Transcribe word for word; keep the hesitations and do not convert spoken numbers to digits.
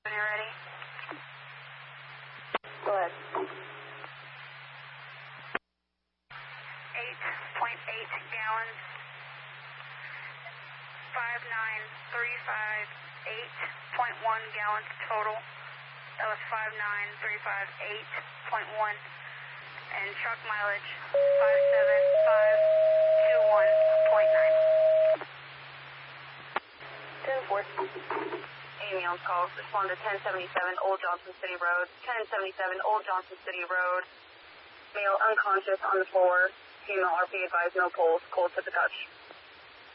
When you're ready. Go ahead. eight point eight gallons. five nine three five eight point one gallons total. That was five nine three five eight point one. And truck mileage five seven five two one point nine. ten four. Amy on call. Respond to ten seventy-seven Old Johnson City Road. ten seventy-seven Old Johnson City Road. Male unconscious on the floor. Female R P advised no pulse. Cold to the touch.